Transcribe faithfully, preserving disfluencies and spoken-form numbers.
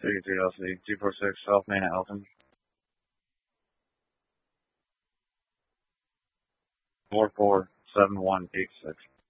thirty-three L C, two four six, South Main at Elton. four four seven one eight six.